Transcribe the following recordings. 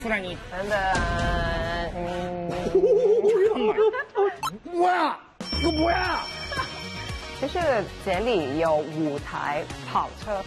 수란이. 等等， 잠깐만. 뭐야? 이거 뭐야? 就是这里有5台跑车，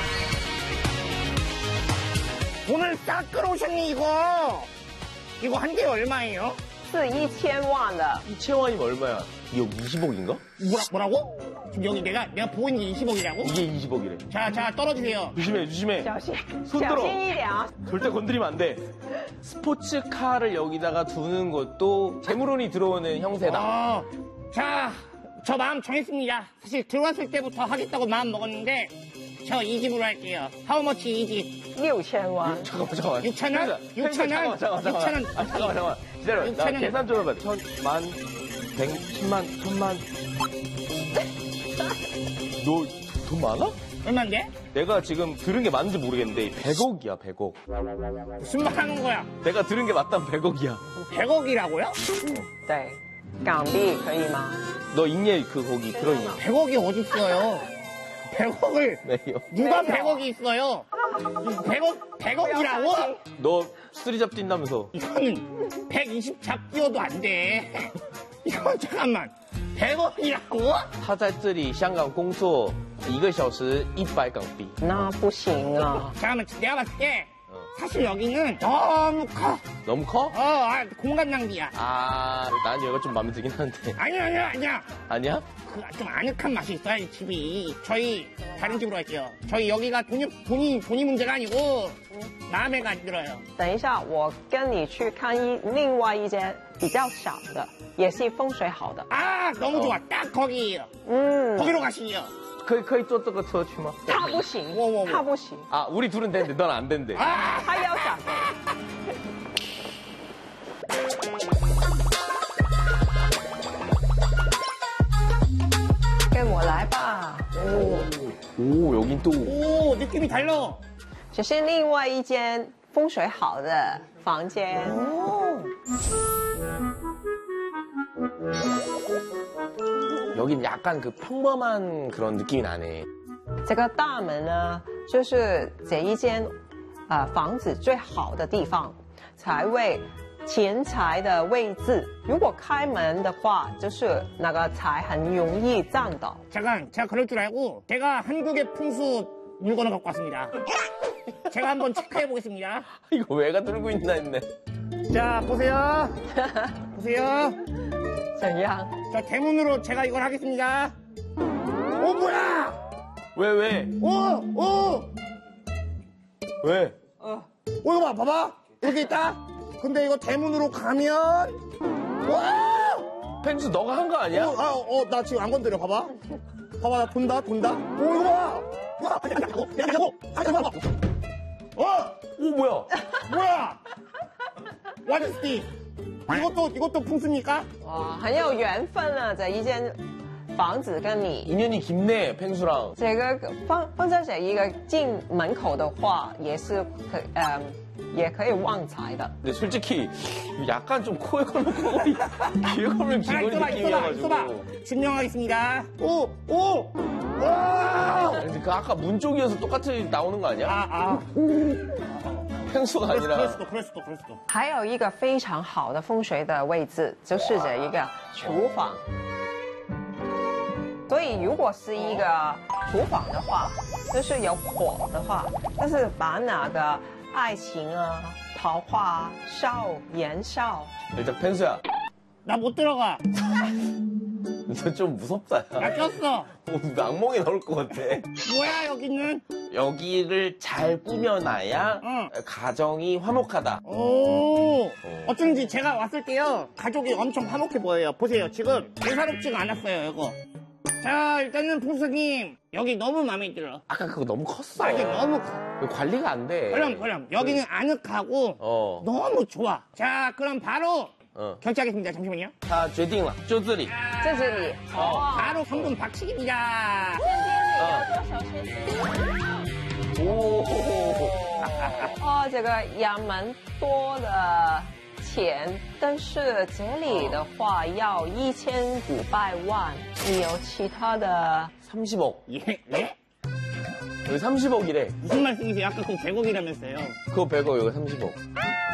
돈을 싹 끌어오셨니 이거? 이거 한 개 얼마예요? 是1000万的。 2,000원이면 얼마야? 이거 20억인가? 뭐라고? 지금 여기 내가 보고 있는 게 20억이라고? 이게 20억이래. 자 떨어주세요. 조심해. 小心， 손 小 들어. 心一点啊！ 절대 건드리면 안 돼. 스포츠카를 여기다가 두는 것도 재물운이 들어오는 형세다. 자, 저 마음 정했습니다. 사실 들어왔을 때부터 하겠다고 마음 먹었는데 저 이 집으로 할게요. How much 이 집? 6000万， 잠깐만. 6,000원? 6,000원? 잠깐만. 기다려. 나 6,000원. 계산 좀 해봐. 1,000만, 100, 10만, 1,000만. 너 돈 많아? 얼마인데? 내가 지금 들은 게 맞는지 모르겠는데 100억이야, 100억. 무슨 말 하는 거야? 내가 들은 게 맞다면 100억이야. 100억이라고요? 对，港币可以吗？ 너 인예 거기 들어있냐? 100억이 어딨어요? 100억을 네요. 누가 네요. 100억이 있어요? 100억이라고? 너 수리잡 뛴다면서. 이거는 120 잡기어도 안 돼. 이거 잠깐만. 100억이라고? 他在这里香港工作1个小时100港币. 那不行啊！ 잠깐만, 내가 봤을 때 사실 여기는 너무 커. 너무 커? 공간 낭비야. 난 여기가 좀 마음에 들긴 하는데. 아니야. 아니야? 좀 아늑한 맛이 있어야 이 집이. 저희 다른 집으로 할게요. 저희 여기가 돈이 문제가 아니고 마음에 안 들어요. 等一下，我跟你去看另外一间比较小的，也是风水好的。 너무 좋아. 딱 거기예요. 嗯， 거기로 가시죠. 可以坐这个车去吗? 他不行我， 他不行， 우리 둘은 되는데 넌 안 된대. 他要想。跟我来吧。 오, 여긴 또. 오, 느낌이 달라. 这是另外一间风水好的房间。 여긴 약간 그 평범한 그런 느낌이 나네. 这个大门呢，就是这一间房子最好的地方，财位、钱财的位置。如果开门的话，就是那个财很容易占到。 잠깐, 제가 그럴 줄 알고 제가 한국의 풍수 물건을 갖고 왔습니다. 제가 한번 체크해 보겠습니다. 이거 왜가 들고 있나 했네. 자, 보세요. 보세요. 怎样？ 자, 대문으로 제가 이걸 하겠습니다. 오, 뭐야? 왜? 오! 왜? 이거 봐봐. 여기 있다. 근데 이거 대문으로 가면, 와! 펭수 너가 한 거 아니야? 나 지금 안 건드려. 봐봐. 나 돈다. 오, 이거 봐. 와, 내가 오, 뭐야? 뭐야? What is this? 이것도 풍수입니까? 哇，很有缘分啊！这一间房子跟你。 인연이 깊네, 펭수랑. 这个放在这一个进门口的话，也可以旺财的。 근데 솔직히 약간 좀 코에 걸면 코걸이, 귀에 걸면 귀걸이 느낌이어가지고. 있어봐. 증명하겠습니다. 오! 와! 근데 그 아까 문 쪽이어서 똑같이 나오는 거 아니야? 펭수가 아니라. 그럴 수도. 还有一个非常好的风水的位置，就是这一个厨房。所以如果是一个厨房的话，就是有火的话，就是把哪个爱情啊、桃花啊燃烧。 일단 펭수야, 나 못 들어가. 너 좀 무섭다. 나 꼈어. 악몽이 나올 것 같아. 뭐야, 여기는? 여기를 잘 꾸며놔야 응. 가정이 화목하다. 오. 어쩐지 제가 왔을 때요. 가족이 엄청 화목해 보여요. 보세요. 지금 예사롭지가 않았어요, 이거. 자, 일단은 풍수님. 여기 너무 마음에 들어. 아까 그거 너무 컸어. 이게 너무 커. 관리가 안 돼. 그럼. 여기는 아늑하고 너무 좋아. 자, 그럼 바로 결제하겠습니다. 잠시만요. 다 决定了就这里在这里， 바로 성금 박치기입니다. 오. 这个也蛮多的钱，但是这里的话要1500万，你有其他的？ 30억. 예? 여기 30억이래. 무슨 말씀이세요? 아까 그거 100억이라면서요. 그거 100억, 여기 30억.